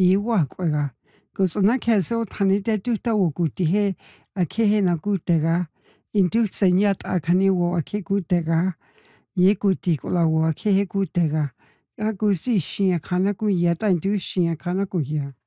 伊我过个，可是那开始谈你在都到我估计嘿，啊，去嘿那估计个，因都生日啊，看你我去估计个，也估计过了我去嘿估计个，啊，估计先看那估计，但都先看那估计。